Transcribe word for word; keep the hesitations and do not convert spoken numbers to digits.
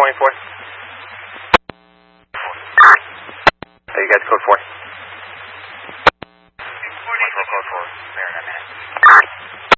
twenty-four? So you got code four? Code four. There in a minute.